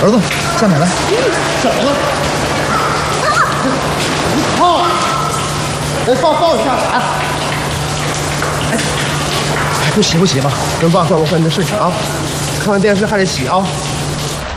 儿子，下面来。 怎么了？好，来抱一下啊！ 不洗吧， 真棒，算我和你的事情啊！看完电视还得洗啊！